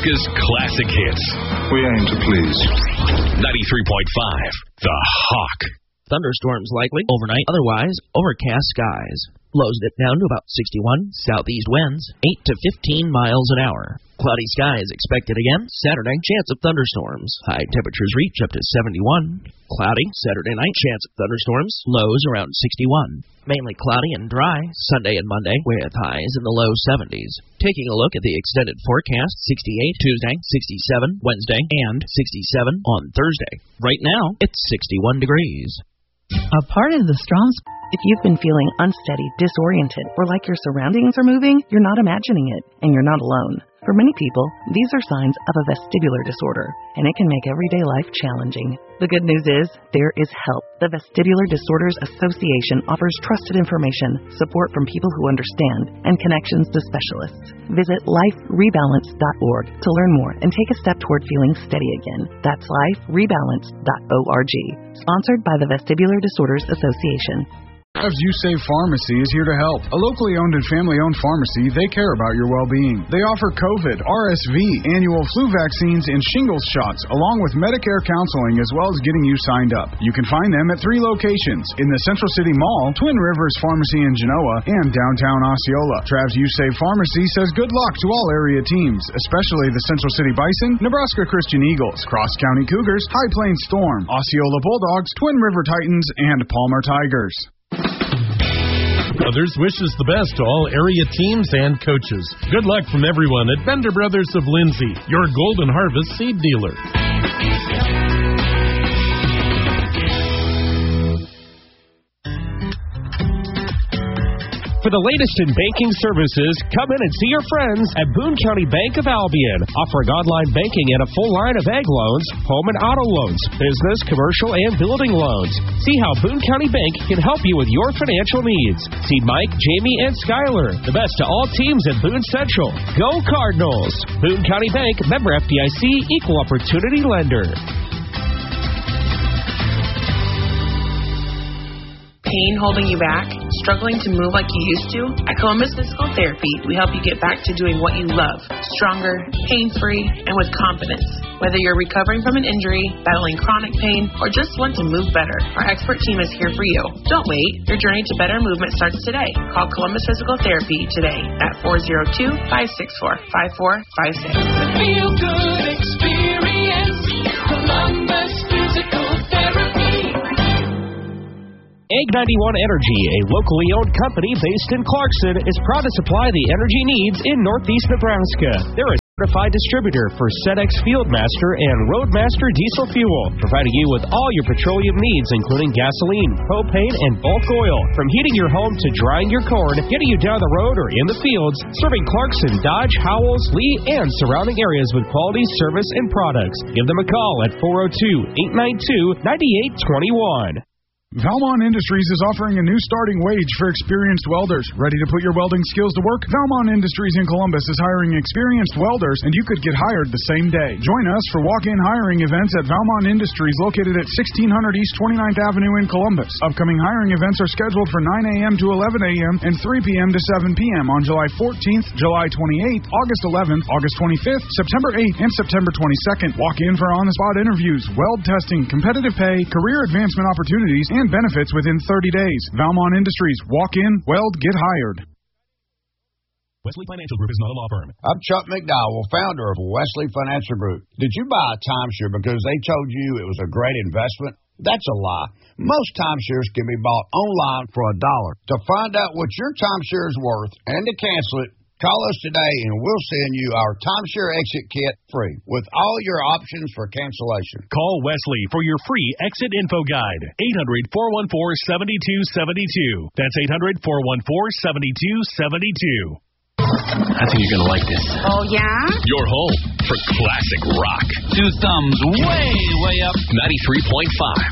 Nebraska's classic hits. We aim to please. 93.5, The Hawk. Thunderstorms likely overnight, otherwise overcast skies. Lows dip down to about 61, southeast winds 8 to 15 miles an hour. Cloudy skies expected again Saturday, chance of thunderstorms. High temperatures reach up to 71. Cloudy Saturday night, chance of thunderstorms, lows around 61. Mainly cloudy and dry Sunday and Monday with highs in the low 70s. Taking a look at the extended forecast, 68 Tuesday, 67 Wednesday, and 67 on Thursday. Right now, it's 61 degrees. A part of the Strong. If you've been feeling unsteady, disoriented, or like your surroundings are moving, you're not imagining it, and you're not alone. For many people, these are signs of a vestibular disorder, and it can make everyday life challenging. The good news is, there is help. The Vestibular Disorders Association offers trusted information, support from people who understand, and connections to specialists. Visit liferebalance.org to learn more and take a step toward feeling steady again. That's liferebalance.org. Sponsored by the Vestibular Disorders Association. Travs U-Save Pharmacy is here to help. A locally owned and family-owned pharmacy, they care about your well-being. They offer COVID, RSV, annual flu vaccines, and shingles shots, along with Medicare counseling, as well as getting you signed up. You can find them at 3 locations: in the Central City Mall, Twin Rivers Pharmacy in Genoa, and downtown Osceola. Travs U-Save Pharmacy says good luck to all area teams, especially the Central City Bison, Nebraska Christian Eagles, Cross County Cougars, High Plains Storm, Osceola Bulldogs, Twin River Titans, and Palmer Tigers. Brothers wishes the best to all area teams and coaches. Good luck from everyone at Bender Brothers of Lindsay, your Golden Harvest seed dealer. For the latest in banking services, come in and see your friends at Boone County Bank of Albion, offering online banking and a full line of ag loans, home and auto loans, business, commercial, and building loans. See how Boone County Bank can help you with your financial needs. See Mike, Jamie, and Skyler, the best to all teams at Boone Central. Go Cardinals! Boone County Bank, member FDIC, equal opportunity lender. Pain holding you back? Struggling to move like you used to? At Columbus Physical Therapy, we help you get back to doing what you love. Stronger, pain-free, and with confidence. Whether you're recovering from an injury, battling chronic pain, or just want to move better, our expert team is here for you. Don't wait. Your journey to better movement starts today. Call Columbus Physical Therapy today at 402-564-5456. Feel good experience. Columbus Physical Therapy. Ag 91 Energy, a locally owned company based in Clarkson, is proud to supply the energy needs in northeast Nebraska. They're a certified distributor for SEDEX Fieldmaster and Roadmaster diesel fuel, providing you with all your petroleum needs, including gasoline, propane, and bulk oil. From heating your home to drying your corn, getting you down the road or in the fields, serving Clarkson, Dodge, Howells, Lee, and surrounding areas with quality service and products. Give them a call at 402-892-9821. Valmont Industries is offering a new starting wage for experienced welders. Ready to put your welding skills to work? Valmont Industries in Columbus is hiring experienced welders, and you could get hired the same day. Join us for walk-in hiring events at Valmont Industries, located at 1600 East 29th Avenue in Columbus. Upcoming hiring events are scheduled for 9 a.m. to 11 a.m. and 3 p.m. to 7 p.m. on July 14th, July 28th, August 11th, August 25th, September 8th, and September 22nd. Walk in for on-the-spot interviews, weld testing, competitive pay, career advancement opportunities, and benefits within 30 days. Valmont Industries. Walk in, weld, get hired. Wesley Financial Group is not a law firm. I'm Chuck McDowell, founder of Wesley Financial Group. Did you buy a timeshare because they told you it was a great investment? That's a lie. Most timeshares can be bought online for $1. To find out what your timeshare is worth and to cancel it, call us today and we'll send you our timeshare exit kit free with all your options for cancellation. Call Wesley for your free exit info guide. 800-414-7272. That's 800-414-7272. I think you're going to like this. Oh, yeah? Your home for classic rock. 2 thumbs way, way up. 93.5.